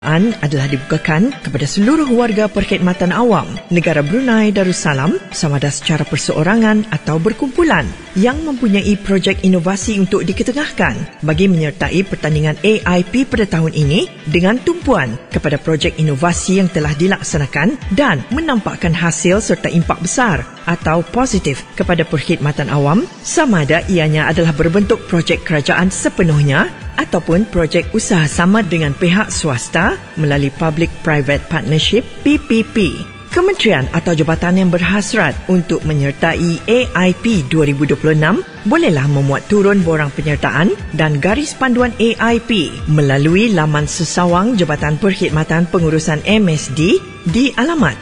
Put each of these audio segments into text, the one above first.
Adalah dibukakan kepada seluruh warga perkhidmatan awam negara Brunei Darussalam sama ada secara perseorangan atau berkumpulan yang mempunyai projek inovasi untuk diketengahkan bagi menyertai pertandingan AIP pada tahun ini dengan tumpuan kepada projek inovasi yang telah dilaksanakan dan menampakkan hasil serta impak besar atau positif kepada perkhidmatan awam sama ada ianya adalah berbentuk projek kerajaan sepenuhnya ataupun projek usaha sama dengan pihak swasta melalui Public-Private Partnership PPP. Kementerian atau jabatan yang berhasrat untuk menyertai AIP 2026 bolehlah memuat turun borang penyertaan dan garis panduan AIP melalui laman sesawang Jabatan Perkhidmatan Pengurusan MSD di alamat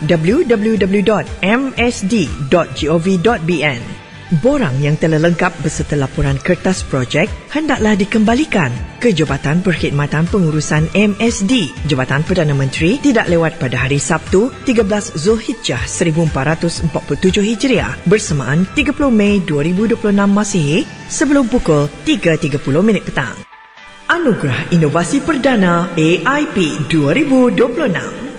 www.msd.gov.bn. Borang yang telah lengkap beserta laporan kertas projek hendaklah dikembalikan ke Jabatan Perkhidmatan Pengurusan MSD, Jabatan Perdana Menteri tidak lewat pada hari Sabtu 13 Zulhijjah 1447 Hijriah bersamaan 30 Mei 2026 Masihi sebelum pukul 3.30 petang. Anugerah Inovasi Perdana AIP 2026.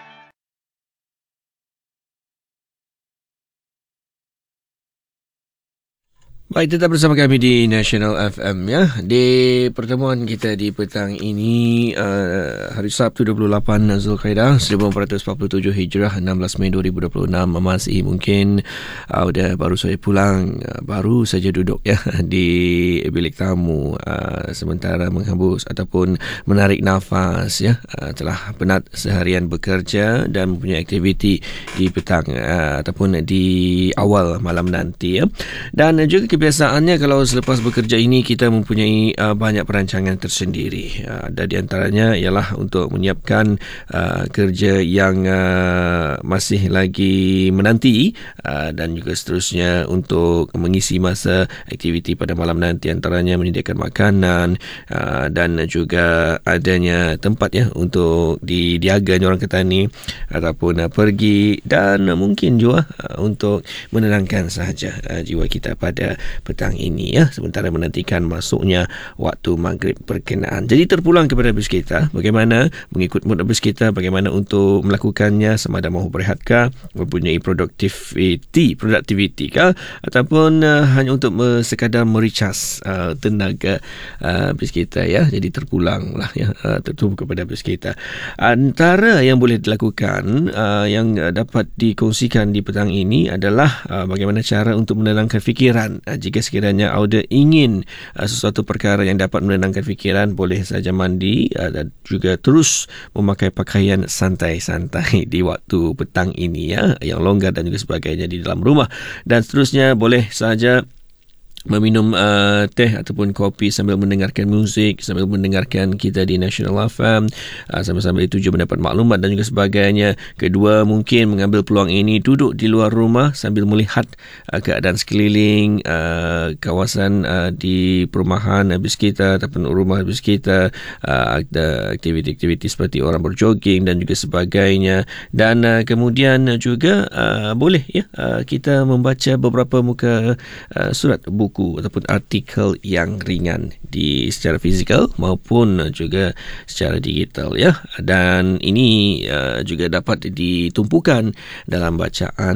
Baik, tetap bersama kami di National FM ya. Di pertemuan kita di petang ini hari Sabtu 28 Zulkaidah 1447 Hijrah 16 Mei 2026 masih mungkin udah baru saja pulang, baru saja duduk ya di bilik tamu sementara menghembus ataupun menarik nafas ya. Telah penat seharian bekerja dan mempunyai aktiviti di petang ataupun di awal malam nanti ya. Dan juga kebiasaannya kalau selepas bekerja ini kita mempunyai banyak perancangan tersendiri. Ada di antaranya ialah untuk menyiapkan kerja yang masih lagi menanti dan juga seterusnya untuk mengisi masa aktiviti pada malam nanti, antaranya menyediakan makanan dan juga adanya tempat ya untuk didiaga orang ketani ataupun pergi dan mungkin juga untuk menenangkan sahaja jiwa kita pada petang ini ya, sementara menantikan masuknya waktu maghrib berkenaan. Jadi terpulang kepada bus kita, bagaimana mengikut mood bus kita, bagaimana untuk melakukannya, sama ada mahu berehatkah, mempunyai produktiviti kah, ataupun hanya untuk sekadar merecharge tenaga bus kita ya. Jadi terpulang lah ya, tertumpu kepada bus kita. Antara yang boleh dilakukan yang dapat dikongsikan di petang ini adalah bagaimana cara untuk menenangkan fikiran. Jika sekiranya Auda ingin sesuatu perkara yang dapat menenangkan fikiran, boleh saja mandi dan juga terus memakai pakaian santai-santai di waktu petang ini ya, yang longgar dan juga sebagainya di dalam rumah. Dan seterusnya boleh saja meminum teh ataupun kopi sambil mendengarkan muzik, sambil mendengarkan kita di National FM, sambil-sambil itu juga mendapat maklumat dan juga sebagainya. Kedua, mungkin mengambil peluang ini duduk di luar rumah sambil melihat keadaan sekeliling, kawasan di perumahan habis kita ataupun rumah habis kita, ada aktiviti-aktiviti seperti orang berjogging dan juga sebagainya. Dan kemudian juga boleh ya kita membaca beberapa muka surat buku ataupun artikel yang ringan di secara fizikal maupun juga secara digital ya. Dan ini juga dapat ditumpukan dalam bacaan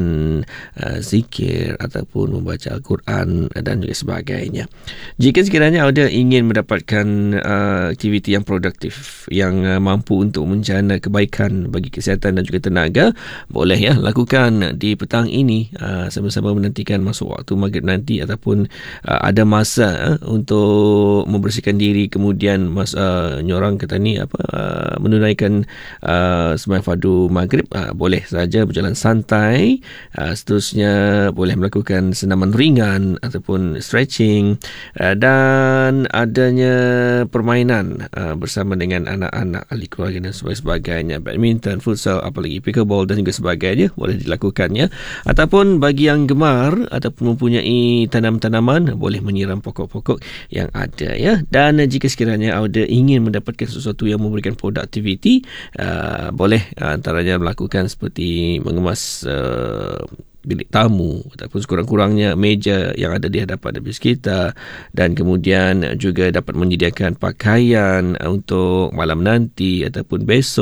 zikir ataupun membaca Al-Quran dan juga sebagainya. Jika sekiranya anda ingin mendapatkan aktiviti yang produktif yang mampu untuk menjana kebaikan bagi kesihatan dan juga tenaga, boleh ya lakukan di petang ini sama-sama menantikan masuk waktu maghrib nanti, ataupun ada masa untuk membersihkan diri, kemudian nyorang kata ni menunaikan sembahyang fardu maghrib, boleh saja berjalan santai. Seterusnya boleh melakukan senaman ringan ataupun stretching, dan adanya permainan bersama dengan anak-anak, ahli keluarga dan sebagainya, badminton, futsal, apalagi pickleball dan juga sebagainya boleh dilakukannya. Ataupun bagi yang gemar ataupun mempunyai tanam-tanaman, boleh menyiram pokok-pokok yang ada ya. Dan jika sekiranya anda ingin mendapatkan sesuatu yang memberikan produktiviti, boleh antaranya melakukan seperti mengemas bilik tamu ataupun sekurang-kurangnya meja yang ada di hadapan habis kita, dan kemudian juga dapat menyediakan pakaian untuk malam nanti ataupun besok